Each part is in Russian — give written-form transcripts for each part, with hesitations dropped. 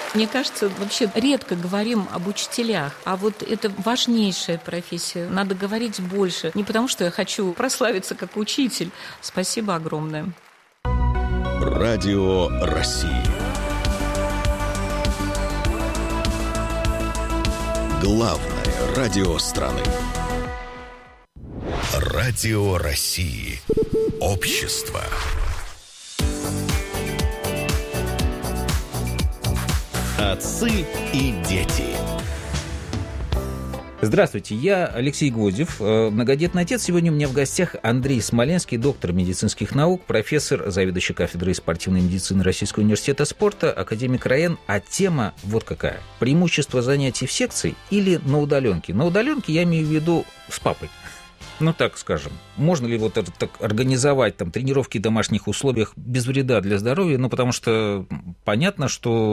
Мне кажется, вообще редко говорим об учителях, а вот это важнейшая профессия. Надо говорить больше. Не потому, что я хочу прославиться как учитель. Спасибо огромное. Радио России. Главное радио страны. Радио России. Общество. Отцы и дети. Здравствуйте, я Алексей Гвоздев, многодетный отец. Сегодня у меня в гостях Андрей Смоленский, доктор медицинских наук, профессор, заведующий кафедрой спортивной медицины Российского университета спорта, академик РАЭН. А тема вот какая. Преимущество занятий в секции или на удаленке? На удаленке я имею в виду с папой. Ну, так скажем. Можно ли вот это так организовать там, тренировки в домашних условиях без вреда для здоровья? Ну, потому что понятно,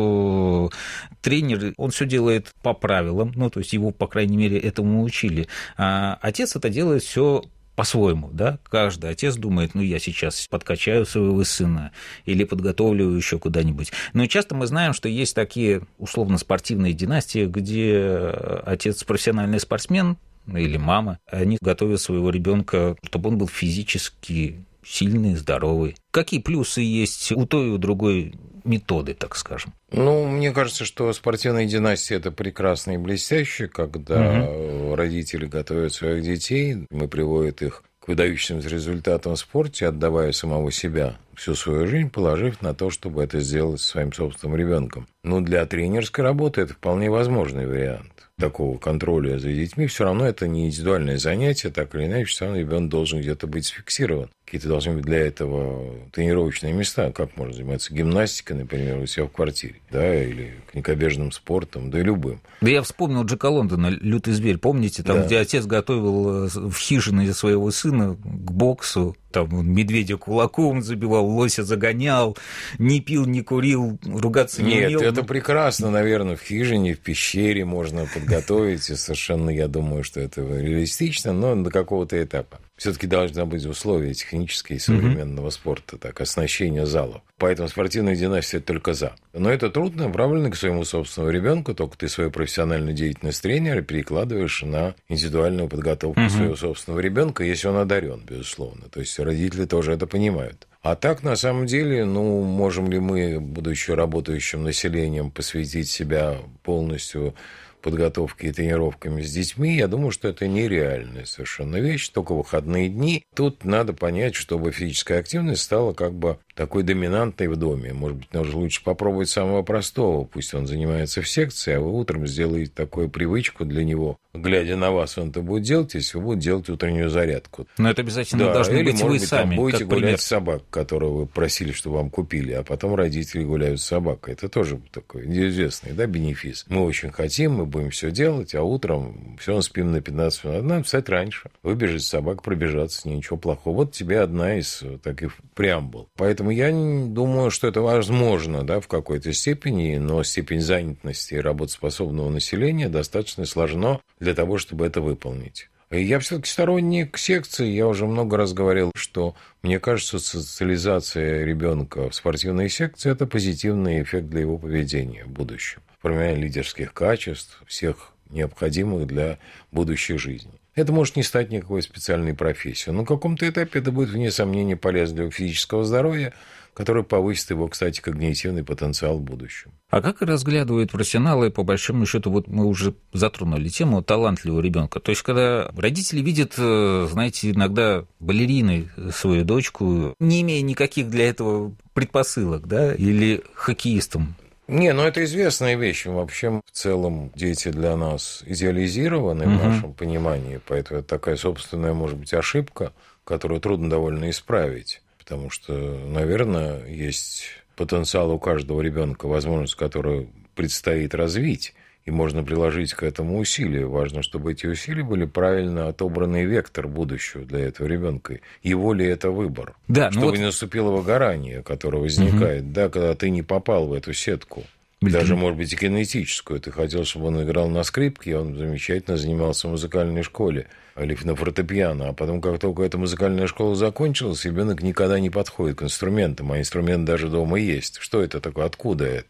что тренер, он все делает по правилам, ну, то есть его, по крайней мере, этому учили. А отец это делает все по-своему, да, каждый отец думает, ну, я сейчас подкачаю своего сына или подготовлю еще куда-нибудь. Но и часто мы знаем, что есть такие условно-спортивные династии, где отец профессиональный спортсмен, или мама, они готовят своего ребенка, чтобы он был физически сильный, здоровый. Какие плюсы есть у той и у другой методы, так скажем? Ну, мне кажется, что спортивные династии – это прекрасно и блестяще, когда родители готовят своих детей, приводят их к выдающимся результатам в спорте, отдавая самого себя, всю свою жизнь, положив на то, чтобы это сделать со своим собственным ребенком. Но для тренерской работы это вполне возможный вариант такого контроля за детьми. Все равно это не индивидуальное занятие, так или иначе, все равно ребенок должен где-то быть зафиксирован. Какие-то должны быть для этого тренировочные места. Как можно заниматься гимнастикой, например, у себя в квартире, да, или конькобежным спортом, да и любым. Да я вспомнил Джека Лондона, «Лютый зверь», помните, там, да, где отец готовил в хижине своего сына к боксу, там медведя кулаком забивал, лося загонял, не пил, не курил, ругаться не умел. Нет, это прекрасно, наверное, в хижине, в пещере можно подготовить, и совершенно, я думаю, что это реалистично, но до какого-то этапа. Все-таки должны быть условия технические современного спорта, так, оснащение залов. Поэтому спортивная династия только за. Но это трудно, направлено к своему собственному ребенку, только ты свою профессиональную деятельность тренера перекладываешь на индивидуальную подготовку своего собственного ребенка, если он одарен, безусловно. То есть родители тоже это понимают. А так, на самом деле, ну, можем ли мы, будучи работающим населением, посвятить себя полностью подготовки и тренировками с детьми, я думаю, что это нереальная совершенно вещь, только выходные дни. Тут надо понять, чтобы физическая активность стала как бы такой доминантной в доме. Может быть, нужно лучше попробовать самого простого. Пусть он занимается в секции, а вы утром сделаете такую привычку для него. Глядя на вас, он это будет делать, если вы будете делать утреннюю зарядку. Но это обязательно должны или, быть может вы быть, сами, будете как гулять пример. с собак, которую вы просили, чтобы вам купили, а потом родители гуляют с собакой. Это тоже такой неизвестный, да, бенефис. Мы очень хотим, мы будем все делать, а утром все, спим на 15 минут. Надо встать раньше, выбежать с собак, пробежаться, с ней ничего плохого. Вот тебе одна из таких преамбул. Поэтому я думаю, что это возможно, да, в какой-то степени, но степень занятости и работоспособного населения достаточно сложна для того, чтобы это выполнить. Я все-таки сторонник секции. Я уже много раз говорил, что мне кажется, социализация ребенка в спортивной секции – это позитивный эффект для его поведения в будущем. Формирование лидерских качеств, всех необходимых для будущей жизни. Это может не стать никакой специальной профессией, но на каком-то этапе это будет, вне сомнения, полезно для физического здоровья, который повысит его, кстати, когнитивный потенциал в будущем. А как разглядывают профессионалы, по большому счету, вот мы уже затронули тему талантливого ребенка. То есть, когда родители видят, знаете, иногда балериной свою дочку, не имея никаких для этого предпосылок, да, или хоккеистом. Не, ну это известная вещь. Вообще, в целом, дети для нас идеализированы в нашем понимании, поэтому это такая собственная, может быть, ошибка, которую трудно довольно исправить. Потому что, наверное, есть потенциал у каждого ребенка, возможность, которую предстоит развить, и можно приложить к этому усилия. Важно, чтобы эти усилия были правильно отобранный вектор будущего для этого ребенка. Его ли это выбор? Да, чтобы не наступило выгорание, которое возникает, да, когда ты не попал в эту сетку. Даже, может быть, и кинетическую. Ты хотел, чтобы он играл на скрипке, он замечательно занимался в музыкальной школе или на фортепиано. А потом, как только эта музыкальная школа закончилась, ребенок никогда не подходит к инструментам, а инструмент даже дома есть. Что это такое? Откуда это?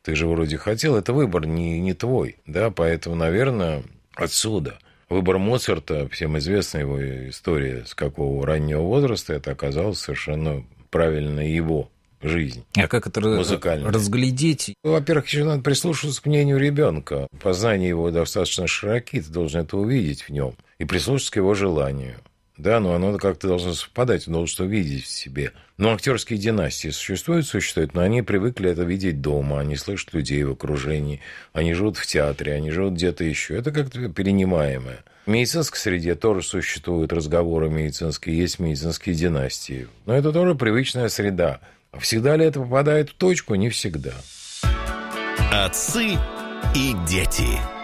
ты же вроде хотел, это выбор не твой, да, поэтому, наверное, отсюда. Выбор Моцарта, всем известна его история, с какого раннего возраста, это оказалось совершенно правильно его жизнь. А как это разглядеть? Во-первых, еще надо прислушиваться к мнению ребенка. Познания его достаточно широки, ты должен это увидеть в нем и прислушаться к его желанию. Да, но оно как-то должно совпадать, он должен что видеть в себе. Но актерские династии существуют, но они привыкли это видеть дома, они слышат людей в окружении, они живут в театре, они живут где-то еще. Это как-то перенимаемое. В медицинской среде тоже существуют разговоры медицинские, есть медицинские династии. Но это тоже привычная среда. А всегда ли это попадает в точку? Не всегда. Отцы и дети.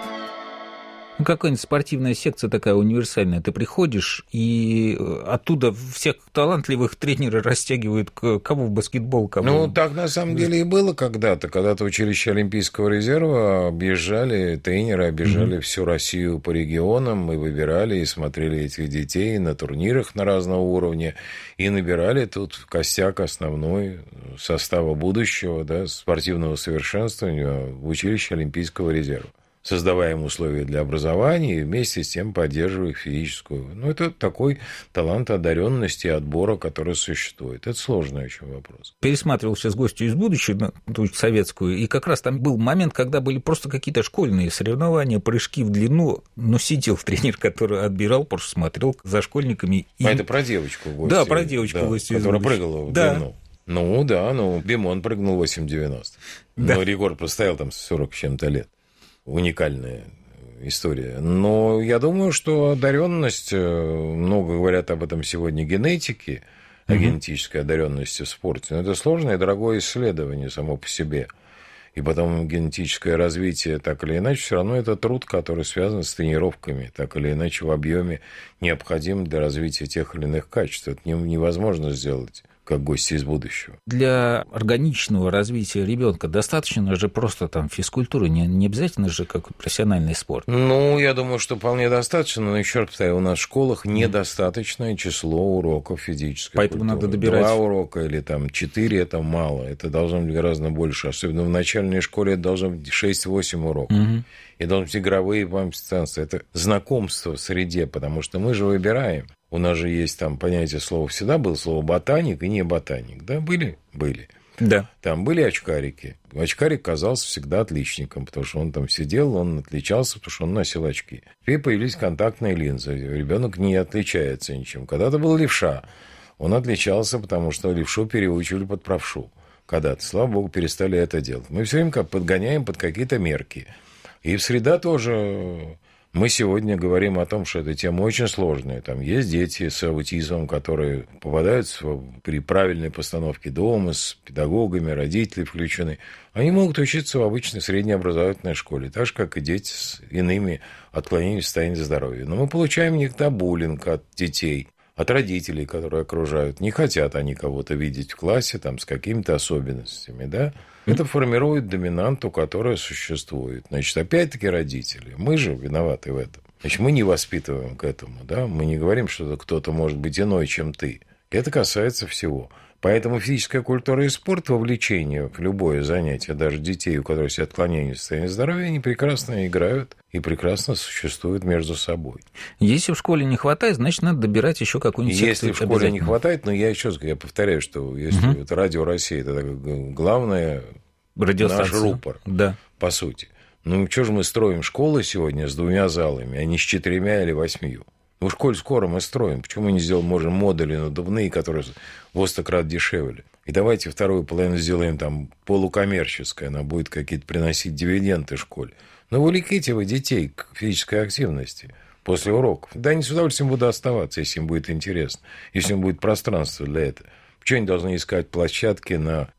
Какая-нибудь спортивная секция такая универсальная. Ты приходишь, и оттуда всех талантливых тренеры растягивают кого в баскетбол, кого... Ну, так на самом деле и было когда-то. Когда-то училище Олимпийского резерва объезжали, тренеры объезжали всю Россию по регионам, и выбирали, и смотрели этих детей на турнирах на разного уровня, и набирали тут костяк основной состава будущего, да, спортивного совершенствования в училище Олимпийского резерва, создавая им условия для образования и вместе с тем поддерживая их физическую. Ну, это такой талант одаренности и отбора, который существует. Это сложный очень вопрос. Пересматривал сейчас «Гостью из будущего», ту советскую, и как раз там был момент, когда были просто какие-то школьные соревнования, прыжки в длину, но сидел тренер, который отбирал, просто смотрел за школьниками. И... А это про девочку в «Гостью». Да, про девочку в «Гостью из которая будущего». прыгала в длину. Ну, да, Бимон прыгнул 8,90. Да. Но рекорд простоял там 40 с чем-то лет. Уникальная история. Но я думаю, что одаренность, много говорят об этом сегодня генетики, о генетической одаренности в спорте, но это сложное и дорогое исследование само по себе. И потом генетическое развитие, так или иначе, все равно это труд, который связан с тренировками, так или иначе в объеме необходим для развития тех или иных качеств. Это невозможно сделать как гости из будущего. Для органичного развития ребенка достаточно же просто там физкультуры, не обязательно же какой-то профессиональный спорт. Ну, я думаю, что вполне достаточно, но еще раз повторяю, у нас в школах недостаточное число уроков физической Поэтому культуры. надо добирать. 2 урока или там 4 это мало, это должно быть гораздо больше. Особенно в начальной школе это должно быть 6-8 уроков. И должны быть игровые компетенции. Это знакомство в среде, потому что мы же выбираем. У нас же есть там понятие слова, всегда было слово ботаник и не ботаник. Да, были? Были. Да. Там были очкарики. Очкарик казался всегда отличником, потому что он там сидел, он отличался, потому что он носил очки. Теперь появились контактные линзы. Ребенок не отличается ничем. Когда-то был левша. Он отличался, потому что левшу переучивали под правшу. Когда-то, слава богу, перестали это делать. Мы все время подгоняем под какие-то мерки. И в среда тоже... Мы сегодня говорим о том, что эта тема очень сложная. Там есть дети с аутизмом, которые попадают при правильной постановке дома, с педагогами, родители включены. Они могут учиться в обычной среднеобразовательной школе, так же, как и дети с иными отклонениями в состоянии здоровья. Но мы получаем иногда буллинг от детей, от родителей, которые окружают. Не хотят они кого-то видеть в классе там, с какими-то особенностями, да? Это формирует доминанту, которая существует. Значит, опять-таки родители. Мы же виноваты в этом. Значит, мы не воспитываем к этому, да? Мы не говорим, что кто-то может быть иной, чем ты. Это касается всего. Поэтому физическая культура и спорт, вовлечение в любое занятие, даже детей, у которых есть отклонения в состоянии здоровья, они прекрасно играют и прекрасно существуют между собой. Если в школе не хватает, значит, надо добирать еще какую-нибудь секцию. Если в школе не хватает, но я еще раз повторяю, что если это Радио Россия, это главное наш рупор, да. По сути. Ну, что же мы строим школы сегодня с 2 залами, а не с 4 или 8? Ну, в школе скоро мы строим. Почему мы не сделаем, можем, модули надувные, которые в 100 крат дешевле? И давайте вторую половину сделаем там полукоммерческой, она будет какие-то приносить дивиденды школе. Но увлеките вы детей к физической активности после уроков. Да, они с удовольствием будут оставаться, если им будет интересно, если им будет пространство для этого. Почему они должны искать площадки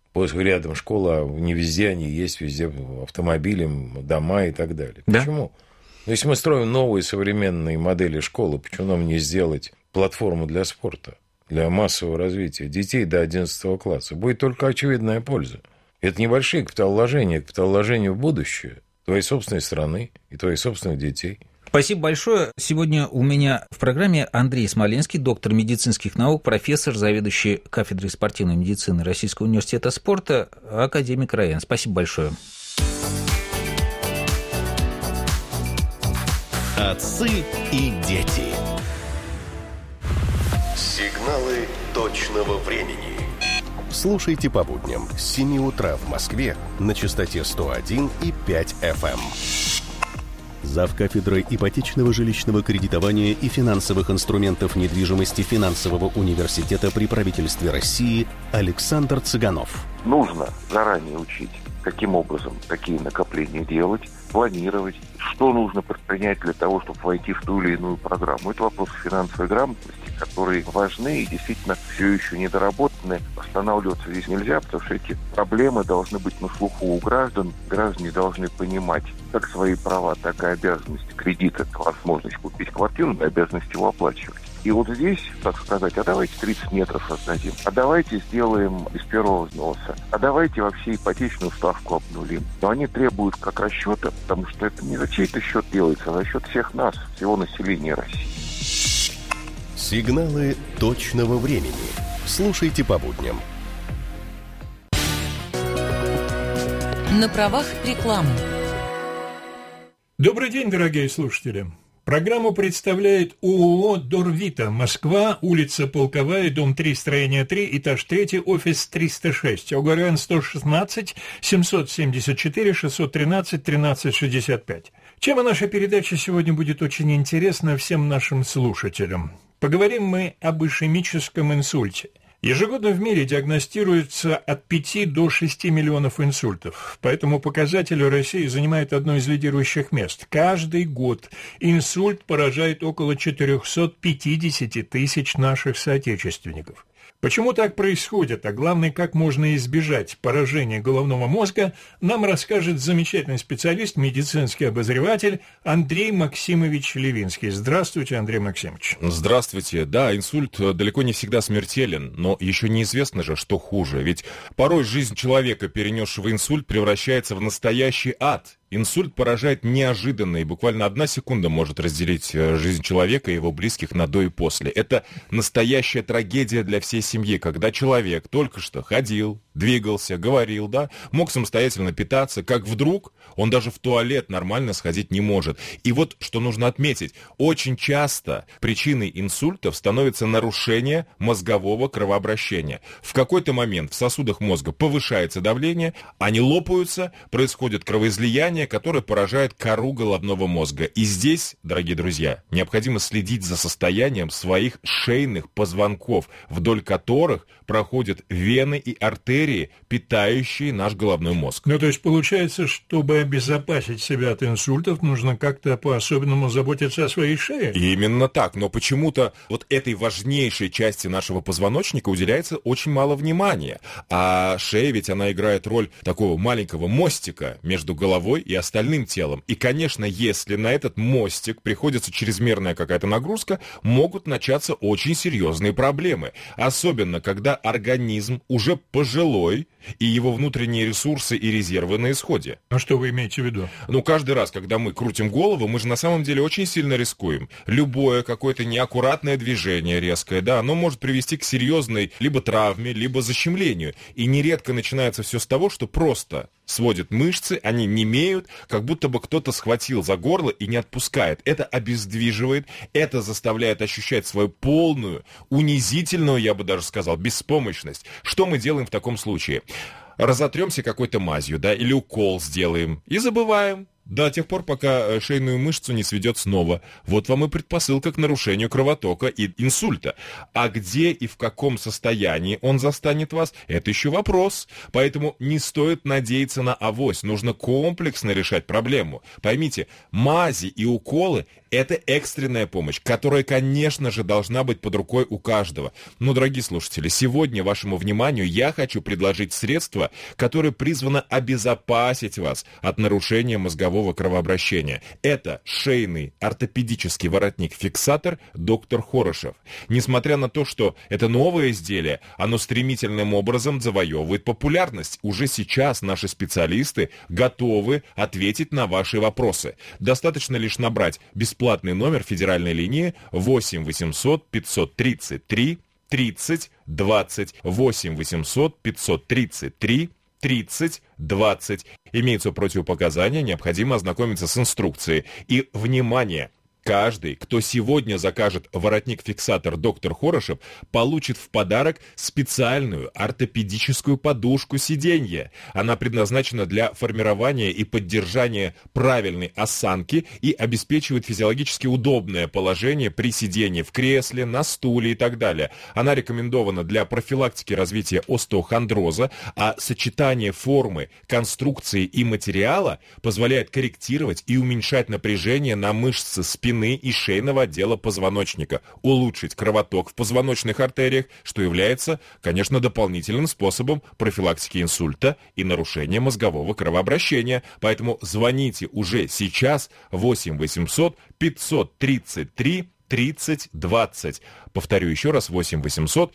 рядом школа, не везде они есть, везде автомобили, дома и так далее. Да? Почему? Но если мы строим новые современные модели школы, почему нам не сделать платформу для спорта, для массового развития детей до 11 класса? Будет только очевидная польза. Это небольшие капиталовложения в будущее твоей собственной страны и твоих собственных детей. Спасибо большое. Сегодня у меня в программе Андрей Смоленский, доктор медицинских наук, профессор, заведующий кафедрой спортивной медицины Российского университета спорта, академик РАЭН. Спасибо большое. Отцы и дети. Сигналы точного времени. Слушайте по будням с 7 утра в Москве на частоте 101,5 FM. Завкафедрой ипотечного жилищного кредитования и финансовых инструментов недвижимости Финансового университета при правительстве России Александр Цыганов. Нужно заранее учить, каким образом такие накопления делать, планировать, что нужно предпринять для того, чтобы войти в ту или иную программу. Это вопросы финансовой грамотности, которые важны и действительно все еще недоработаны. Останавливаться здесь нельзя, потому что эти проблемы должны быть на слуху у граждан. Граждане должны понимать как свои права, так и обязанности. Кредит – это возможность купить квартиру, и обязанность его оплачивать. И вот здесь, так сказать, а давайте 30 метров отдадим, а давайте сделаем из первого взноса, а давайте вообще ипотечную ставку обнулим. Но они требуют как расчета, потому что это не за чей-то счет делается, а за счет всех нас, всего населения России. Сигналы точного времени. Слушайте по будням. На правах рекламы. Добрый день, дорогие слушатели. Программу представляет ООО «Дорвита», Москва, улица Полковая, дом 3, строение 3, этаж 3, офис 306, ОГРН 116 774 613 1365. Тема нашей передачи сегодня будет очень интересна всем нашим слушателям. Поговорим мы об ишемическом инсульте. Ежегодно в мире диагностируется от 5 до 6 миллионов инсультов. По этому показателю Россия занимает одно из лидирующих мест. Каждый год инсульт поражает около 450 тысяч наших соотечественников. Почему так происходит, а главное, как можно избежать поражения головного мозга, нам расскажет замечательный специалист, медицинский обозреватель Андрей Максимович Левинский. Здравствуйте, Андрей Максимович. Здравствуйте. Да, инсульт далеко не всегда смертелен, но еще неизвестно же, что хуже. Ведь порой жизнь человека, перенесшего инсульт, превращается в настоящий ад. Инсульт поражает неожиданно, и буквально 1 секунда может разделить жизнь человека и его близких на до и после. Это настоящая трагедия для всей семьи, когда человек только что ходил, двигался, говорил, да, мог самостоятельно питаться, как вдруг он даже в туалет нормально сходить не может. И вот что нужно отметить, очень часто причиной инсультов становится нарушение мозгового кровообращения. В какой-то момент в сосудах мозга повышается давление, они лопаются, происходит кровоизлияние, которое поражает кору головного мозга. И здесь, дорогие друзья, необходимо следить за состоянием своих шейных позвонков, вдоль которых проходят вены и артерии, питающие наш головной мозг. Ну, то есть получается, чтобы обезопасить себя от инсультов, нужно как-то по-особенному заботиться о своей шее? Именно так, но почему-то вот этой важнейшей части нашего позвоночника уделяется очень мало внимания. А шея ведь она играет роль такого маленького мостика между головой и остальным телом. И, конечно, если на этот мостик приходится чрезмерная какая-то нагрузка, могут начаться очень серьезные проблемы. Особенно, когда организм уже пожилой, и его внутренние ресурсы и резервы на исходе. А что вы имеете в виду? Ну, каждый раз, когда мы крутим голову, мы же на самом деле очень сильно рискуем. Любое какое-то неаккуратное движение резкое, да, оно может привести к серьезной либо травме, либо защемлению. И нередко начинается все с того, что просто сводят мышцы, они немеют, как будто бы кто-то схватил за горло и не отпускает. Это обездвиживает, это заставляет ощущать свою полную, унизительную, я бы даже сказал, беспомощность. Что мы делаем в таком случае? Разотремся какой-то мазью, да, или укол сделаем и забываем. До тех пор, пока шейную мышцу не сведет снова. Вот вам и предпосылка к нарушению кровотока и инсульта. А где и в каком состоянии он застанет вас, это еще вопрос. Поэтому не стоит надеяться на авось. Нужно комплексно решать проблему. Поймите, мази и уколы – это экстренная помощь, которая, конечно же, должна быть под рукой у каждого. Но, дорогие слушатели, сегодня вашему вниманию я хочу предложить средство, которое призвано обезопасить вас от нарушения мозгового кровообращения. Это шейный ортопедический воротник-фиксатор «Доктор Хорошев». Несмотря на то, что это новое изделие, оно стремительным образом завоевывает популярность. Уже сейчас наши специалисты готовы ответить на ваши вопросы. Достаточно лишь набрать бесплатный номер федеральной линии 8 800 533 30 20 8 800 533 30 20. Имеются противопоказания, необходимо ознакомиться с инструкцией. И, внимание, Каждый, кто сегодня закажет воротник-фиксатор «Доктор Хорошев», получит в подарок специальную ортопедическую подушку сиденья. Она предназначена для формирования и поддержания правильной осанки и обеспечивает физиологически удобное положение при сидении в кресле, на стуле и так далее. Она рекомендована для профилактики развития остеохондроза, а сочетание формы, конструкции и материала позволяет корректировать и уменьшать напряжение на мышцы спины и шейного отдела позвоночника, улучшить кровоток в позвоночных артериях, что является, конечно, дополнительным способом профилактики инсульта и нарушения мозгового кровообращения. Поэтому звоните уже сейчас 8 800 533 30 20. Повторю еще раз, 8 800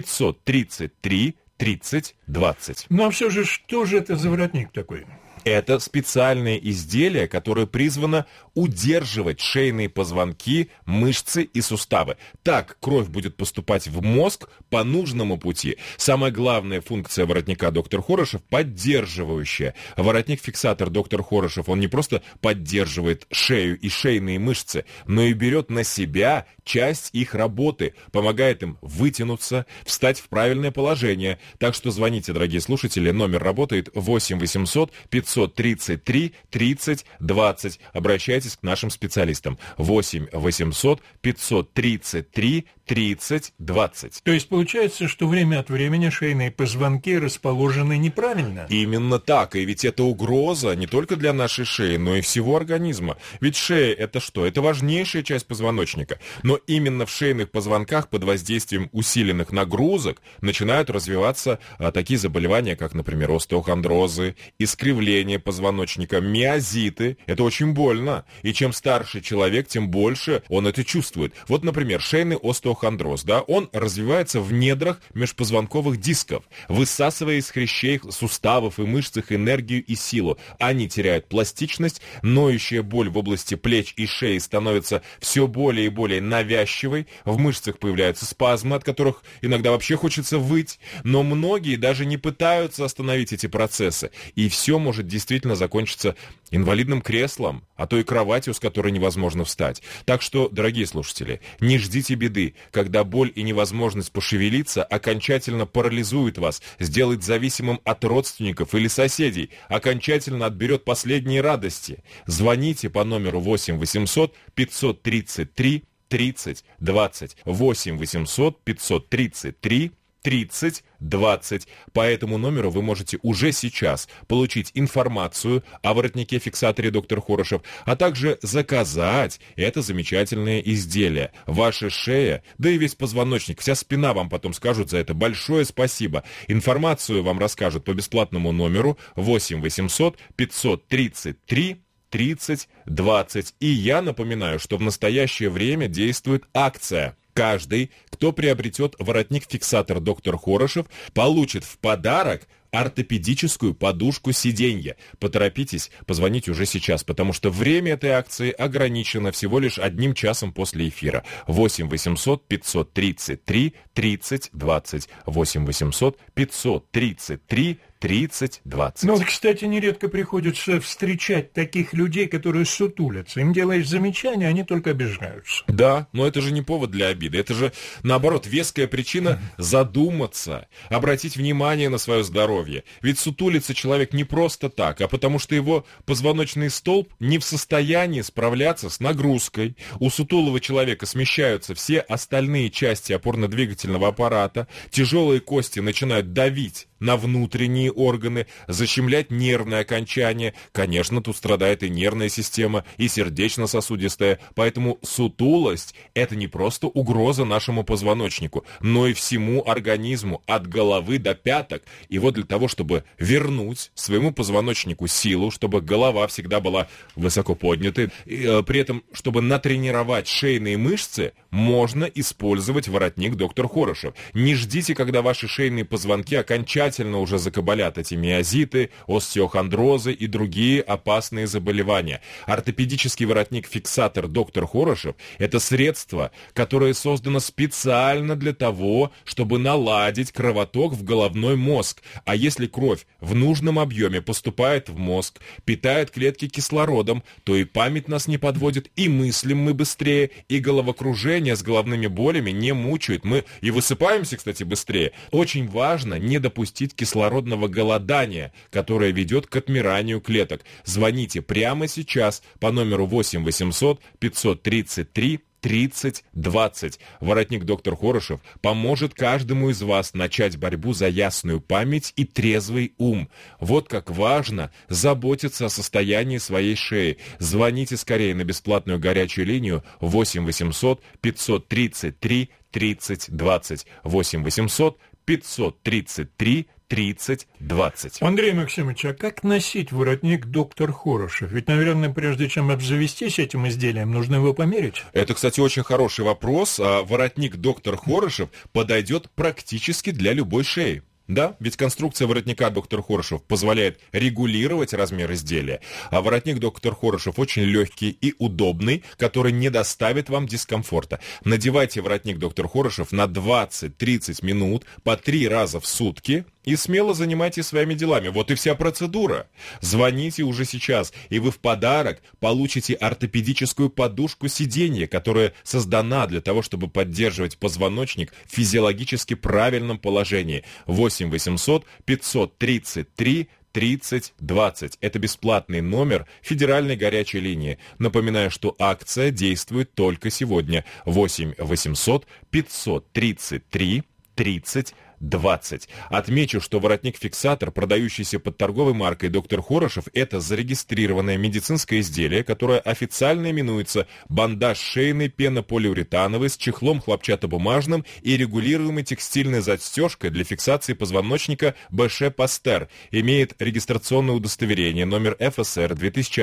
533 30 20. Ну а все же, что же это за воротник такой? Это специальное изделие, которое призвано удерживать шейные позвонки, мышцы и суставы. Так кровь будет поступать в мозг по нужному пути. Самая главная функция воротника «Доктор Хорошев» – поддерживающая. Воротник-фиксатор «Доктор Хорошев», он не просто поддерживает шею и шейные мышцы, но и берет на себя часть их работы, помогает им вытянуться, встать в правильное положение. Так что звоните, дорогие слушатели, номер работает 8 800 533 30 20. Обращайтесь к нашим специалистам. 8 800 533 30 20. То есть получается, что время от времени шейные позвонки расположены неправильно? Именно так. И ведь это угроза не только для нашей шеи, но и всего организма. Ведь шея — это что? Это важнейшая часть позвоночника. Но именно в шейных позвонках под воздействием усиленных нагрузок начинают развиваться такие заболевания, как, например, остеохондрозы, искривление позвоночника, миозиты. Это очень больно. И чем старше человек, тем больше он это чувствует. Вот, например, шейный остеохондроз, да, он развивается в недрах межпозвонковых дисков, высасывая из хрящей, суставов и мышц энергию и силу. Они теряют пластичность, ноющая боль в области плеч и шеи становится все более и более навязчивой, в мышцах появляются спазмы, от которых иногда вообще хочется выть, но многие даже не пытаются остановить эти процессы, и все может действительно закончиться инвалидным креслом, а то и кроватью, с которой невозможно встать. Так что, дорогие слушатели, не ждите беды, когда боль и невозможность пошевелиться окончательно парализует вас, сделает зависимым от родственников или соседей, окончательно отберет последние радости. Звоните по номеру 8 800 533 30 20. 8 800 533 30 20. По этому номеру вы можете уже сейчас получить информацию о воротнике-фиксаторе «Доктор Хорошев», а также заказать это замечательное изделие. Ваша шея, да и весь позвоночник, вся спина вам потом скажут за это большое спасибо. Информацию вам расскажут по бесплатному номеру 8 800 533 30 20. И я напоминаю, что в настоящее время действует акция. Каждый, кто приобретет воротник-фиксатор «Доктор Хорошев», получит в подарок ортопедическую подушку сиденья. Поторопитесь, позвоните уже сейчас, потому что время этой акции ограничено всего лишь 1 часом после эфира. 8 800 533 30 20. 8 800 533 30 20. Ну вот, кстати, нередко приходится встречать таких людей, которые сутулятся. Им делаешь замечания, они только обижаются. Да, но это же не повод для обиды. Это же, наоборот, веская причина задуматься, обратить внимание на свое здоровье. Ведь сутулится человек не просто так, а потому что его позвоночный столб не в состоянии справляться с нагрузкой. У сутулого человека смещаются все остальные части опорно-двигательного аппарата, тяжелые кости начинают давить на внутренние органы, защемлять нервные окончания. Конечно, тут страдает и нервная система, и сердечно-сосудистая. Поэтому сутулость – это не просто угроза нашему позвоночнику, но и всему организму от головы до пяток. И вот для того, чтобы вернуть своему позвоночнику силу, чтобы голова всегда была высоко поднятой, и при этом, чтобы натренировать шейные мышцы, можно использовать воротник «Доктор Хорошев». Не ждите, когда ваши шейные позвонки окончательно уже закабалят эти миозиты, остеохондрозы и другие опасные заболевания. Ортопедический воротник-фиксатор «Доктор Хорошев» – это средство, которое создано специально для того, чтобы наладить кровоток в головной мозг. А если кровь в нужном объеме поступает в мозг, питает клетки кислородом, то и память нас не подводит, и мыслим мы быстрее, и головокружение с головными болями не мучают. Мы и высыпаемся, кстати, быстрее. Очень важно не допустить кислородного голодания, которое ведет к отмиранию клеток. Звоните прямо сейчас по номеру 8 800 533 30-20. Воротник доктор Хорошев поможет каждому из вас начать борьбу за ясную память и трезвый ум. Вот как важно заботиться о состоянии своей шеи. Звоните скорее на бесплатную горячую линию 8 800 533 30-20. 8 800 533 30-20. Андрей Максимович, а как носить воротник доктор Хорошев? Ведь, наверное, прежде чем обзавестись этим изделием, нужно его померить. Это, кстати, очень хороший вопрос. Воротник доктор Хорошев подойдет практически для любой шеи. Да, ведь конструкция воротника доктор Хорошев позволяет регулировать размер изделия, а воротник доктор Хорошев очень легкий и удобный, который не доставит вам дискомфорта. Надевайте воротник доктор Хорошев на 20-30 минут по 3 раза в сутки и смело занимайтесь своими делами. Вот и вся процедура. Звоните уже сейчас, и вы в подарок получите ортопедическую подушку сиденья, которая создана для того, чтобы поддерживать позвоночник в физиологически правильном положении. 8 800 533 30-20. Это бесплатный номер федеральной горячей линии. Напоминаю, что акция действует только сегодня. 8 800 533 30-20. Отмечу, что воротник-фиксатор, продающийся под торговой маркой «Доктор Хорошев», это зарегистрированное медицинское изделие, которое официально именуется бандаж шейный пенополиуретановый с чехлом хлопчатобумажным и регулируемой текстильной застежкой для фиксации позвоночника БШ Пастер. Имеет регистрационное удостоверение номер ФСР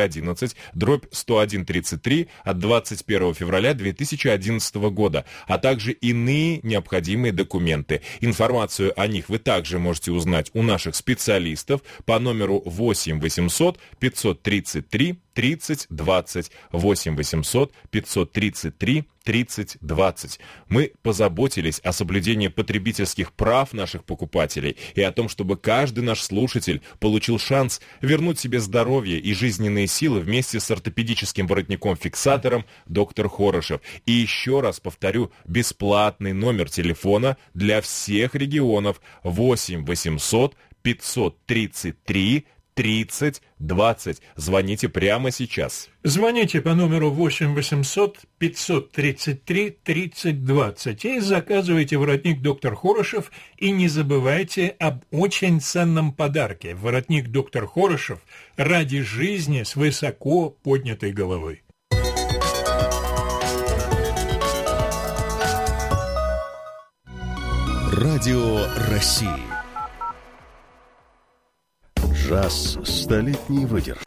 2011/10133 от 21 февраля 2011 года, а также иные необходимые документы. Информацию о них вы также можете узнать у наших специалистов по номеру 8 800 533 30-20. 8 800 533 30-20. Мы позаботились о соблюдении потребительских прав наших покупателей и о том, чтобы каждый наш слушатель получил шанс вернуть себе здоровье и жизненные силы вместе с ортопедическим воротником-фиксатором доктор Хорошев. И еще раз повторю, бесплатный номер телефона для всех регионов 8 800 533 30-20. Звоните прямо сейчас. Звоните по номеру 8 800 533 30-20 и заказывайте воротник доктор Хорошев, и не забывайте об очень ценном подарке. Воротник доктор Хорошев ради жизни с высоко поднятой головой. Радио России. Джаз столетней выдержки.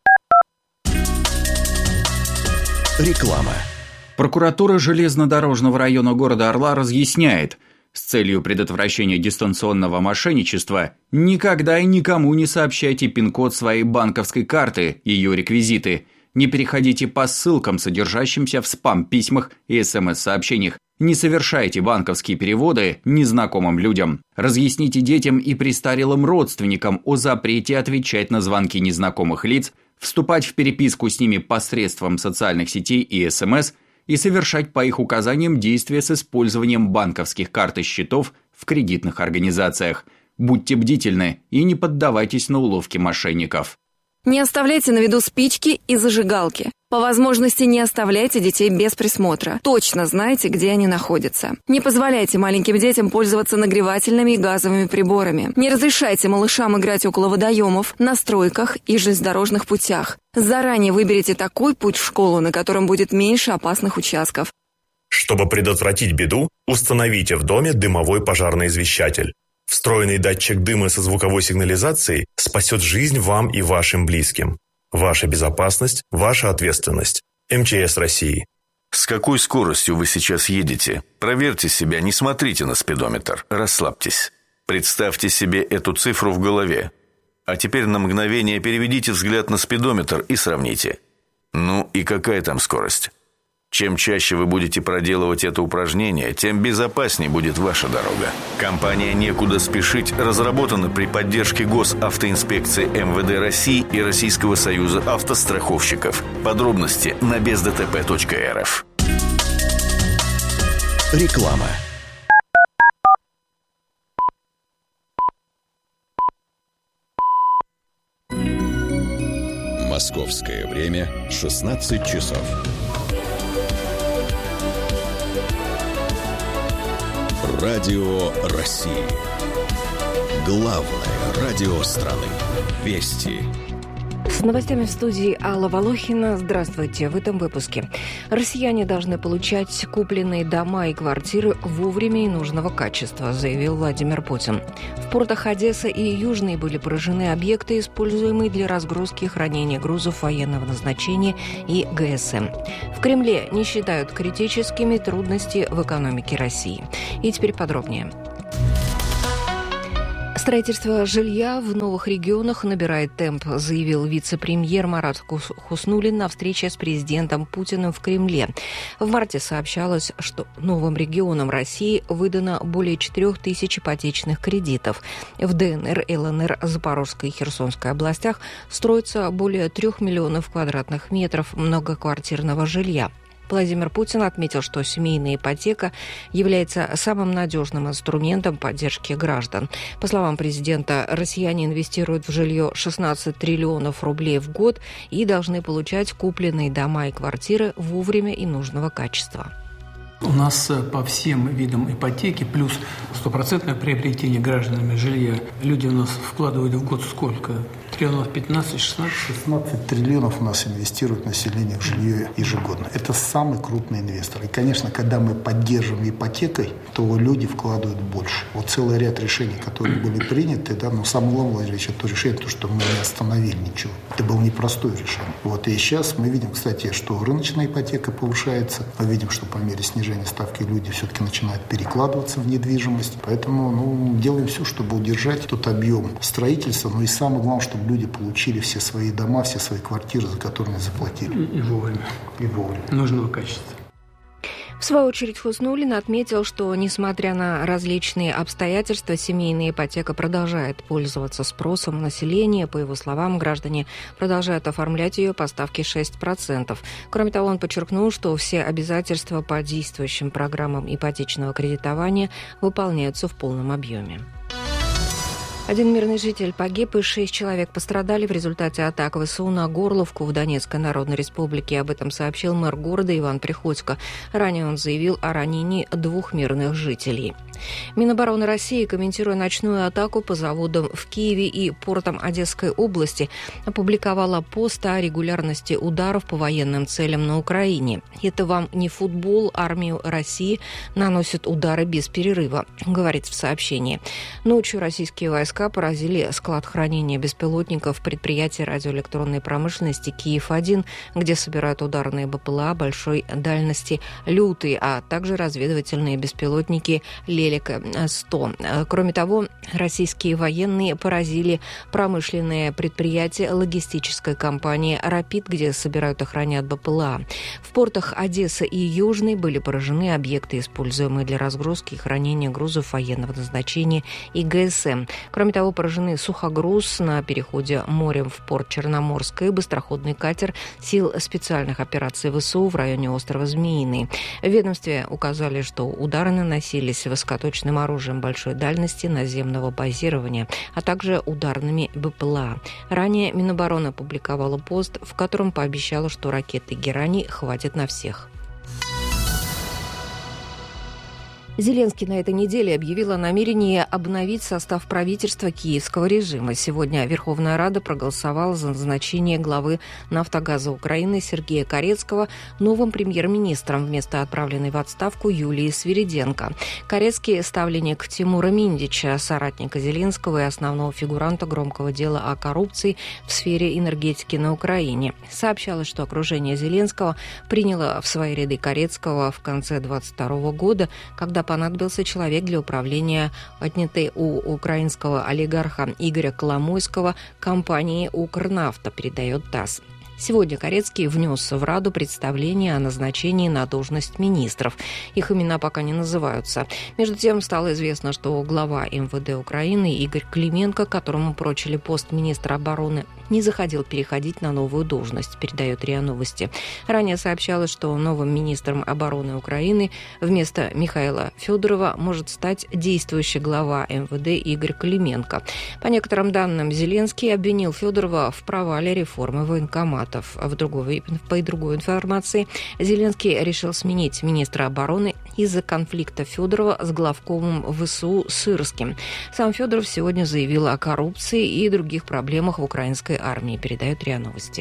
Реклама. Прокуратура железнодорожного района города Орла разъясняет, с целью предотвращения дистанционного мошенничества никогда и никому не сообщайте пин-код своей банковской карты, ее реквизиты. Не переходите по ссылкам, содержащимся в спам-письмах и СМС-сообщениях. Не совершайте банковские переводы незнакомым людям. Разъясните детям и престарелым родственникам о запрете отвечать на звонки незнакомых лиц, вступать в переписку с ними посредством социальных сетей и СМС и совершать по их указаниям действия с использованием банковских карт и счетов в кредитных организациях. Будьте бдительны и не поддавайтесь на уловки мошенников. Не оставляйте на виду спички и зажигалки. По возможности не оставляйте детей без присмотра. Точно знайте, где они находятся. Не позволяйте маленьким детям пользоваться нагревательными и газовыми приборами. Не разрешайте малышам играть около водоемов, на стройках и железнодорожных путях. Заранее выберите такой путь в школу, на котором будет меньше опасных участков. Чтобы предотвратить беду, установите в доме дымовой пожарный извещатель. Встроенный датчик дыма со звуковой сигнализацией спасет жизнь вам и вашим близким. Ваша безопасность – ваша ответственность. МЧС России. С какой скоростью вы сейчас едете? Проверьте себя, не смотрите на спидометр. Расслабьтесь. Представьте себе эту цифру в голове. А теперь на мгновение переведите взгляд на спидометр и сравните. Ну и какая там скорость? Чем чаще вы будете проделывать это упражнение, тем безопаснее будет ваша дорога. Компания «Некуда спешить» разработана при поддержке Госавтоинспекции МВД России и Российского союза автостраховщиков. Подробности на бездтп.рф. Реклама. Московское время 16 часов. Радио России. Главное радио страны. Вести. С новостями в студии Алла Волохина. Здравствуйте. В этом выпуске. Россияне должны получать купленные дома и квартиры вовремя и нужного качества, заявил Владимир Путин. В портах Одесса и Южный были поражены объекты, используемые для разгрузки и хранения грузов военного назначения и ГСМ. В Кремле не считают критическими трудности в экономике России. И теперь подробнее. Строительство жилья в новых регионах набирает темп, заявил вице-премьер Марат Хуснуллин на встрече с президентом Путиным в Кремле. В марте сообщалось, что новым регионам России выдано более 4000 ипотечных кредитов. В ДНР, ЛНР, Запорожской и Херсонской областях строится более 3 миллионов квадратных метров многоквартирного жилья. Владимир Путин отметил, что семейная ипотека является самым надежным инструментом поддержки граждан. По словам президента, россияне инвестируют в жилье 16 триллионов рублей в год и должны получать купленные дома и квартиры вовремя и нужного качества. У нас по всем видам ипотеки плюс 100% приобретение гражданами жилья. Люди у нас вкладывают в год сколько? Триллионов 15, 16? 16 триллионов у нас инвестирует население в жилье ежегодно. Это самый крупный инвестор. И, конечно, когда мы поддерживаем ипотекой, то люди вкладывают больше. Вот целый ряд решений, которые были приняты, да, но самое главное, Владимир, это решение, то, что мы не остановили ничего. Это было непростое решение. Вот, и сейчас мы видим, кстати, что рыночная ипотека повышается. Мы видим, что по мере снижения ставки люди все-таки начинают перекладываться в недвижимость. Поэтому делаем все, чтобы удержать тот объем строительства. Но и самое главное, чтобы люди получили все свои дома, все свои квартиры, за которые заплатили. И вовремя. И вовремя. Нужного качества. В свою очередь Хуснуллин отметил, что, несмотря на различные обстоятельства, семейная ипотека продолжает пользоваться спросом населения. По его словам, граждане продолжают оформлять ее по ставке 6%. Кроме того, он подчеркнул, что все обязательства по действующим программам ипотечного кредитования выполняются в полном объеме. Один мирный житель погиб и 6 человек пострадали в результате атак ВСУ на Горловку в Донецкой Народной Республике. Об этом сообщил мэр города Иван Приходько. Ранее он заявил о ранении 2 мирных жителей. Минобороны России, комментируя ночную атаку по заводам в Киеве и портам Одесской области, опубликовала пост о регулярности ударов по военным целям на Украине. «Это вам не футбол, армию России наносят удары без перерыва», говорится в сообщении. Ночью российские войска поразили склад хранения беспилотников предприятия радиоэлектронной промышленности «Киев-1», где собирают ударные БПЛА большой дальности «Лютый», а также разведывательные беспилотники «Лелик-100». Кроме того, российские военные поразили промышленное предприятие логистической компании «Рапид», где собирают и хранят БПЛА. В портах Одесса и Южный были поражены объекты, используемые для разгрузки и хранения грузов военного назначения и ГСМ. Кроме того, поражены сухогруз на переходе морем в порт Черноморск и быстроходный катер сил специальных операций ВСУ в районе острова Змеиный. В ведомстве указали, что удары наносились высокоточным оружием большой дальности наземного базирования, а также ударными БПЛА. Ранее Минобороны опубликовала пост, в котором пообещала, что ракеты «Герани» хватит на всех. Зеленский на этой неделе объявил о намерении обновить состав правительства киевского режима. Сегодня Верховная Рада проголосовала за назначение главы «Нафтогаза Украины» Сергея Карецкого новым премьер-министром вместо отправленной в отставку Юлии Свириденко. Карецкий – ставленник Тимура Миндича, соратника Зеленского и основного фигуранта громкого дела о коррупции в сфере энергетики на Украине. Сообщалось, что окружение Зеленского приняло в свои ряды Карецкого в конце 2022 года, когда понадобился человек для управления отнятой у украинского олигарха Игоря Коломойского компанией «Укрнафта», передает ТАСС. Сегодня Корецкий внес в Раду представление о назначении на должность министров. Их имена пока не называются. Между тем, стало известно, что глава МВД Украины Игорь Клименко, которому прочили пост министра обороны, не захотел переходить на новую должность, передает РИА Новости. Ранее сообщалось, что новым министром обороны Украины вместо Михаила Федорова может стать действующий глава МВД Игорь Клименко. По некоторым данным, Зеленский обвинил Федорова в провале реформы военкоматов. По другой информации, Зеленский решил сменить министра обороны из-за конфликта Федорова с главкомом ВСУ Сырским. Сам Федоров сегодня заявил о коррупции и других проблемах в украинской армии, передает РИА Новости.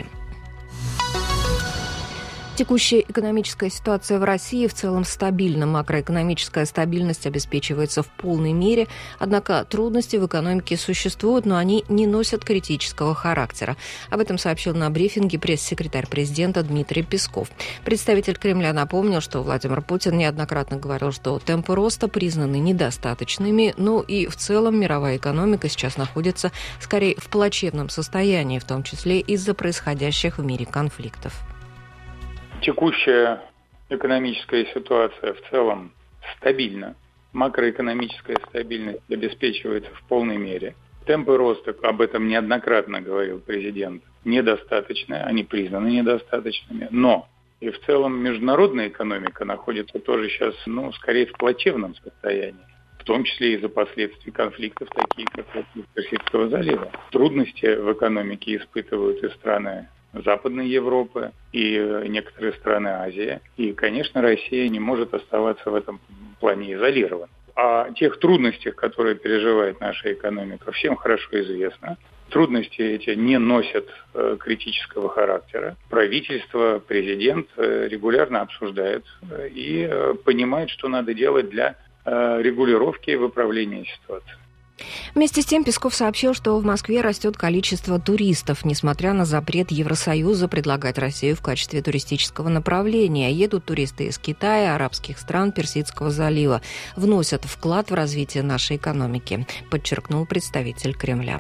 Текущая экономическая ситуация в России в целом стабильна. Макроэкономическая стабильность обеспечивается в полной мере. Однако трудности в экономике существуют, но они не носят критического характера. Об этом сообщил на брифинге пресс-секретарь президента Дмитрий Песков. Представитель Кремля напомнил, что Владимир Путин неоднократно говорил, что темпы роста признаны недостаточными, но и в целом мировая экономика сейчас находится скорее в плачевном состоянии, в том числе из-за происходящих в мире конфликтов. Текущая экономическая ситуация в целом стабильна. Макроэкономическая стабильность обеспечивается в полной мере. Темпы роста, об этом неоднократно говорил президент, недостаточные, они признаны недостаточными. Но и в целом международная экономика находится тоже сейчас, скорее в плачевном состоянии. В том числе из-за последствий конфликтов, таких как Персидского залива. Трудности в экономике испытывают и страны Западной Европы, и некоторые страны Азии. И, конечно, Россия не может оставаться в этом плане изолированной. О тех трудностях, которые переживает наша экономика, всем хорошо известно. Трудности эти не носят критического характера. Правительство, президент регулярно обсуждают и понимают, что надо делать для регулировки и выправления ситуации. Вместе с тем Песков сообщил, что в Москве растет количество туристов, несмотря на запрет Евросоюза предлагать Россию в качестве туристического направления. Едут туристы из Китая, арабских стран, Персидского залива. Вносят вклад в развитие нашей экономики, подчеркнул представитель Кремля.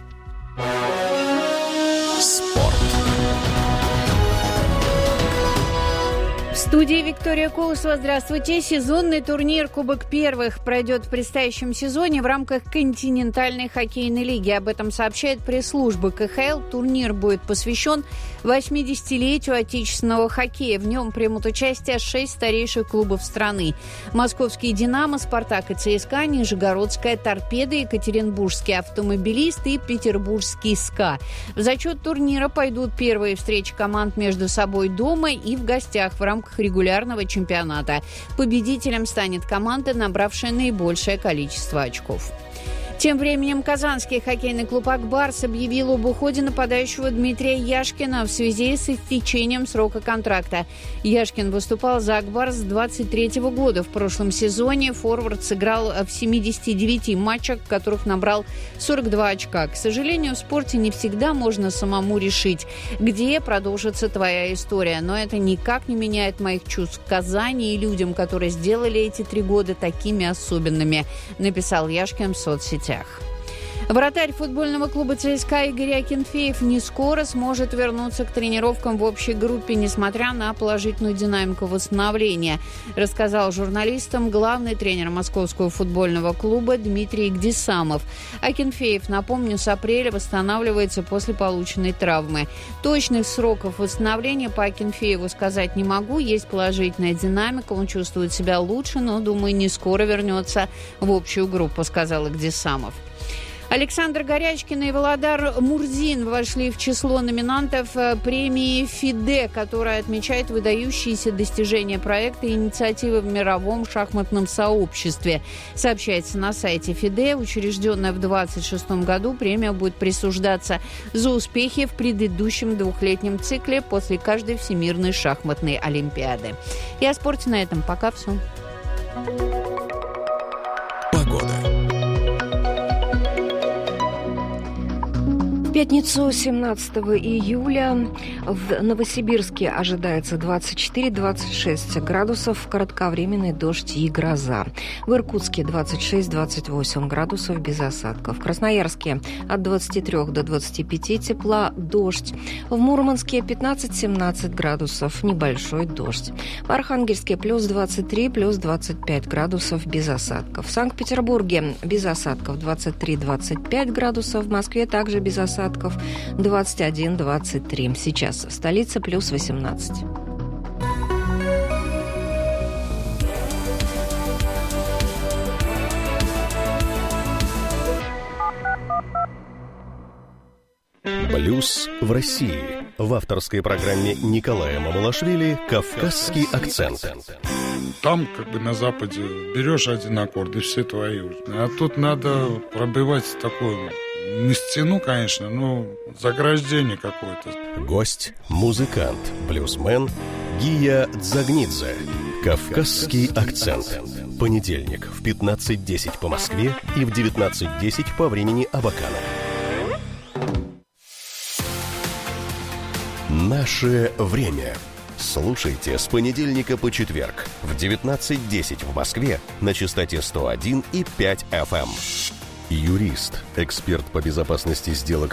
Спорт. В студии Виктория Колосова. Здравствуйте. Сезонный турнир «Кубок первых» пройдет в предстоящем сезоне в рамках континентальной хоккейной лиги. Об этом сообщает пресс-служба КХЛ. Турнир будет посвящен 80-летию отечественного хоккея. В нем примут участие 6 старейших клубов страны. Московский «Динамо», «Спартак» и ЦСКА, Нижегородская «Торпеда», Екатеринбургский «Автомобилист» и Петербургский «СКА». В зачет турнира пойдут первые встречи команд между собой дома и в гостях в рамках регулярного чемпионата. Победителем станет команда, набравшая наибольшее количество очков. Тем временем казанский хоккейный клуб «Акбарс» объявил об уходе нападающего Дмитрия Яшкина в связи с истечением срока контракта. Яшкин выступал за «Акбарс» с 23 года. В прошлом сезоне форвард сыграл в 79 матчах, в которых набрал 42 очка. К сожалению, в спорте не всегда можно самому решить, где продолжится твоя история. Но это никак не меняет моих чувств к Казани и людям, которые сделали эти 3 года такими особенными, написал Яшкин в соцсетях. Вратарь футбольного клуба ЦСКА Игорь Акинфеев не скоро сможет вернуться к тренировкам в общей группе, несмотря на положительную динамику восстановления, рассказал журналистам главный тренер московского футбольного клуба Дмитрий Гдисамов. Акинфеев, напомню, с апреля восстанавливается после полученной травмы. Точных сроков восстановления по Акинфееву сказать не могу. Есть положительная динамика, он чувствует себя лучше, но, думаю, не скоро вернется в общую группу, сказал Гдисамов. Александр Горячкин и Володар Мурзин вошли в число номинантов премии ФИДЕ, которая отмечает выдающиеся достижения проекта и инициативы в мировом шахматном сообществе. Сообщается на сайте ФИДЕ. Учрежденная в 2026 году, премия будет присуждаться за успехи в предыдущем 2-летнем цикле после каждой Всемирной шахматной олимпиады. И о спорте на этом пока все. В пятницу 17 июля в Новосибирске ожидается 24-26 градусов, кратковременный дождь и гроза. В Иркутске 26-28 градусов без осадков. В Красноярске от 23 до 25 тепла, дождь. В Мурманске 15-17 градусов, небольшой дождь. В Архангельске плюс 23, плюс 25 градусов без осадков. В Санкт-Петербурге без осадков 23-25 градусов. В Москве также без осадков 21-23. Сейчас в столице плюс 18. Блюз в России. В авторской программе Николая Мамалашвили «Кавказский акцент». Там, на Западе, берешь один аккорд, и все твои. А тут надо пробивать такую, не стену, конечно, но заграждение какое-то. Гость – музыкант, блюзмен Гия Дзагнидзе. «Кавказский акцент». Понедельник в 15:10 по Москве и в 19:10 по времени Абакана. Наше время. Слушайте с понедельника по четверг в 19:10 в Москве на частоте 101,5 FM. Юрист, эксперт по безопасности сделок